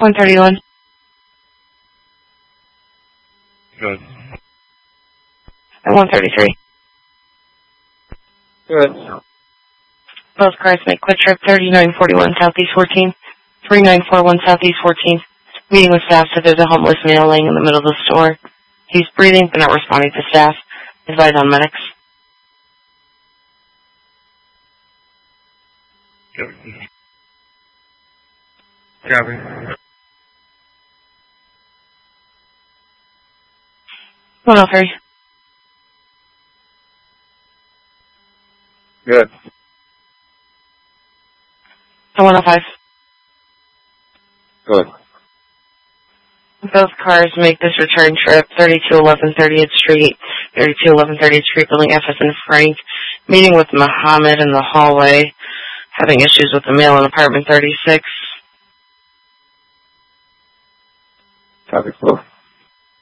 131. Good. At 133. Good. Both cars make quick trip 3941 Southeast 14. 3941 Southeast 14. Meeting with staff said there's a homeless male laying in the middle of the store. He's breathing but not responding to staff. Advise on medics. Good. Copy. One oh three. Good. At 105. Good. Both cars make this return trip 3211 30th Street, 3211 30th Street, building FS and Frank. Meeting with Muhammad in the hallway. Having issues with the male in apartment 36. Copy, close.